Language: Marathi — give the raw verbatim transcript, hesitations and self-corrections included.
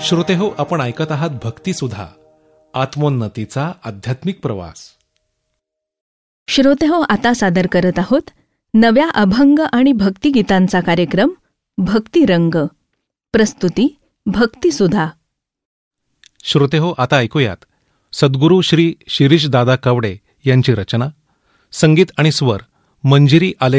श्रोतेहो, आपण ऐकत आहात भक्तिसुधा, आत्मोन्नतीचा आध्यात्मिक प्रवास. श्रोतेहो, आता सादर करत आहोत नव्या अभंग आणि भक्तिगीतांचा कार्यक्रम भक्तिरंग. प्रस्तुती भक्तिसुधा. श्रोतेहो, आता ऐकूयात सद्गुरू श्री शिरीष दादा कवडे यांची रचना, संगीत आणि स्वर मंजिरी आले